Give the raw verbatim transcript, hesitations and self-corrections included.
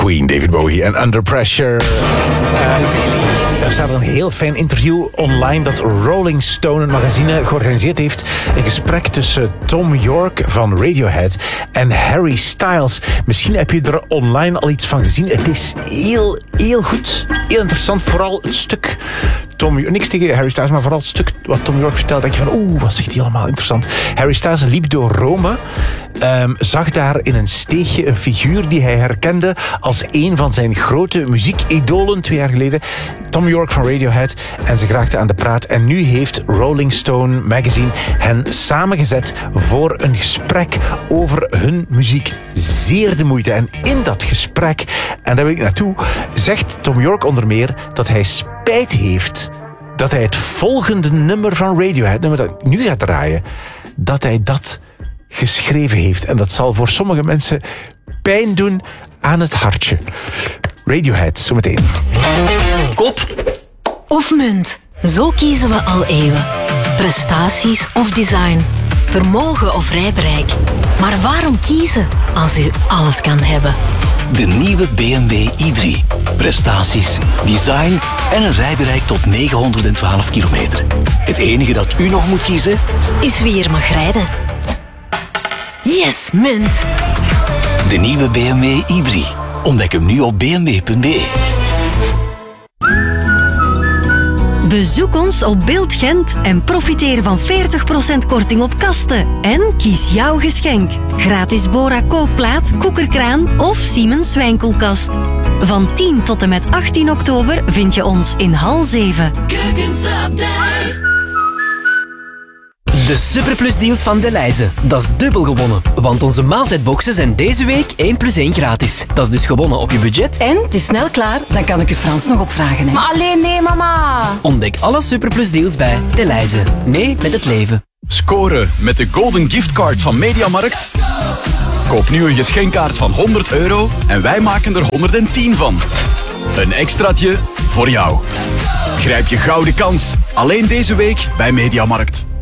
Queen, David Bowie en Under Pressure. Uh, er staat een heel fijn interview online dat Rolling Stone, een magazine, georganiseerd heeft. Een gesprek tussen Thom Yorke van Radiohead en Harry Styles. Misschien heb je er online al iets van gezien. Het is heel, heel goed. Heel interessant. Vooral het stuk... Tom, niks tegen Harry Styles, maar vooral het stuk wat Thom Yorke vertelt. Denk je van, oeh, wat zegt hij allemaal interessant. Harry Styles liep door Rome, um, zag daar in een steegje een figuur die hij herkende als een van zijn grote muziekidolen twee jaar geleden. Thom Yorke van Radiohead. En ze geraakten aan de praat. En nu heeft Rolling Stone magazine hen samengezet voor een gesprek over hun muziek. Zeer de moeite. En in dat gesprek, en daar wil ik naartoe, zegt Thom Yorke onder meer dat hij spijt heeft dat hij het volgende nummer van Radiohead, nummer dat ik nu ga draaien, dat hij dat geschreven heeft. En dat zal voor sommige mensen pijn doen aan het hartje. Radiohead, zometeen. Kop of munt? Zo kiezen we al eeuwen. Prestaties of design. Vermogen of rijbereik. Maar waarom kiezen als u alles kan hebben? De nieuwe B M W i drie. Prestaties, design en een rijbereik tot negenhonderdtwaalf kilometer. Het enige dat u nog moet kiezen is wie er mag rijden. Yes, munt! De nieuwe B M W i drie. Ontdek hem nu op b m w punt b e. Bezoek ons op Beeld Gent en profiteer van veertig procent korting op kasten. En kies jouw geschenk. Gratis Bora kookplaat, koekerkraan of Siemens wijnkoelkast. Van tien tot en met achttien oktober vind je ons in hal zeven. De Superplus deals van Delhaize. Dat is dubbel gewonnen. Want onze maaltijdboxen zijn deze week één plus één gratis. Dat is dus gewonnen op je budget. En het is snel klaar, dan kan ik je Frans nog opvragen. Hè? Maar alleen nee, mama. Ontdek alle Superplus deals bij Delhaize. Mee met het leven. Scoren met de Golden Gift Card van Mediamarkt. Koop nu een geschenkkaart van honderd euro en wij maken er honderdtien van. Een extraatje voor jou. Grijp je gouden kans. Alleen deze week bij Mediamarkt.